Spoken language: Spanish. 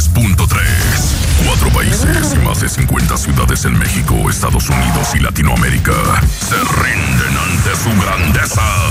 93.3. 4 países y más de 50 ciudades en México, Estados Unidos y Latinoamérica se rinden ante su grandeza.